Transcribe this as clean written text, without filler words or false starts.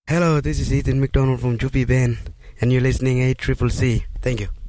Hello, this is Ethan McDonald from Juppie Band, and you're listening A Triple C. Thank you.